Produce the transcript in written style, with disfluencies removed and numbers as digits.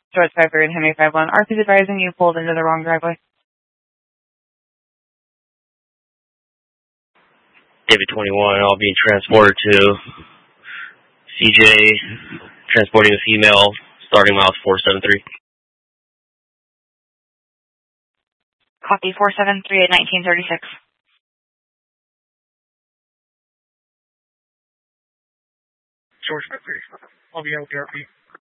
George 53 and Henry 51. RP's advising you pulled into the wrong driveway. David 21, I'll be transported to CJ, transporting a female, starting miles 473. Copy 473 at 1936. George 53, I'll be out with the RP.